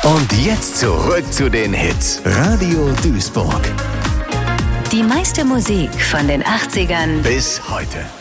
Und jetzt zurück zu den Hits. Radio Duisburg. Die meiste Musik von den 80ern Bis heute.